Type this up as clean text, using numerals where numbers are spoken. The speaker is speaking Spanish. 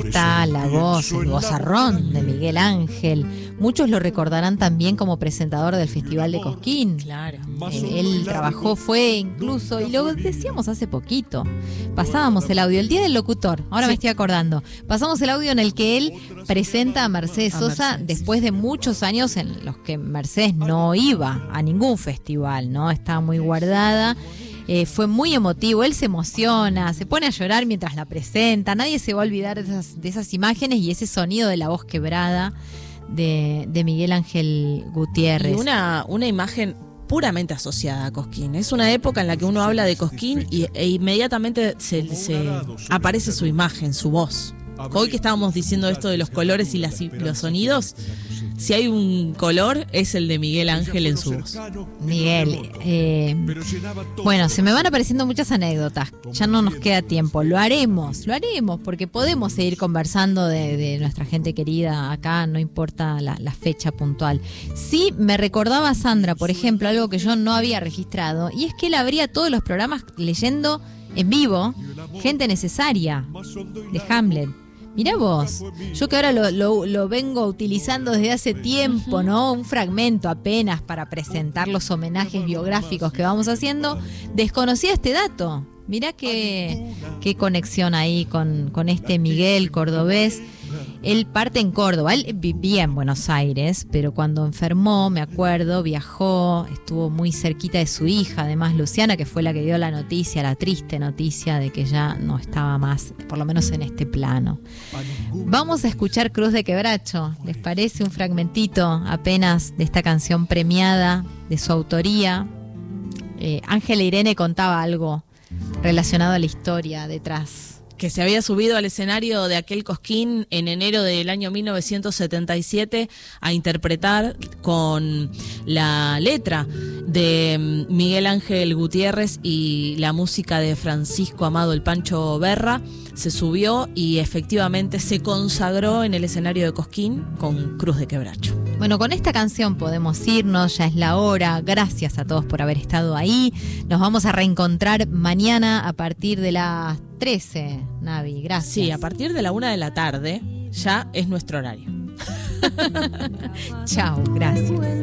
está la voz, el vozarrón de Miguel Ángel. Muchos lo recordarán también como presentador del Festival de Cosquín. Claro. Él trabajó, fue incluso, y lo decíamos hace poquito, pasábamos el audio, el día del locutor, ahora me estoy acordando, pasamos el audio en el que él presenta a Mercedes Sosa después de muchos años en los que Mercedes no iba a ningún festival, ¿no? Estaba muy guardada. Fue muy emotivo, él se emociona, se pone a llorar mientras la presenta, nadie se va a olvidar de esas imágenes y ese sonido de la voz quebrada de Miguel Ángel Gutiérrez. Y una imagen puramente asociada a Cosquín. Es una época en la que uno habla de Cosquín e inmediatamente se aparece su imagen, su voz. Hoy que estábamos diciendo esto de los colores y los sonidos, si hay un color es el de Miguel Ángel en su voz. Miguel, bueno, se me van apareciendo muchas anécdotas, ya no nos queda tiempo, lo haremos porque podemos seguir conversando de nuestra gente querida acá, no importa la fecha puntual. Sí, me recordaba Sandra, por ejemplo, algo que yo no había registrado, y es que él abría todos los programas leyendo en vivo Gente Necesaria de Hamlet. Mirá vos, yo que ahora lo vengo utilizando desde hace tiempo, ¿no? Un fragmento apenas para presentar los homenajes biográficos que vamos haciendo, desconocía este dato. Mirá qué conexión ahí con este Miguel cordobés. Él parte en Córdoba, él vivía en Buenos Aires, pero cuando enfermó, me acuerdo, viajó, estuvo muy cerquita de su hija, además Luciana, que fue la que dio la noticia, la triste noticia de que ya no estaba más, por lo menos en este plano. Vamos a escuchar Cruz de Quebracho, ¿les parece? Un fragmentito apenas de esta canción premiada, de su autoría. Ángela Irene contaba algo relacionado a la historia detrás. Que se había subido al escenario de aquel Cosquín en enero del año 1977 a interpretar con la letra de Miguel Ángel Gutiérrez y la música de Francisco Amado el Pancho Berra. Se subió y efectivamente se consagró en el escenario de Cosquín con Cruz de Quebracho. Bueno, con esta canción podemos irnos, ya es la hora. Gracias a todos por haber estado ahí. Nos vamos a reencontrar mañana a partir de las 13, Navi, gracias. Sí, a partir de la 1 de la tarde ya es nuestro horario. Chao, gracias.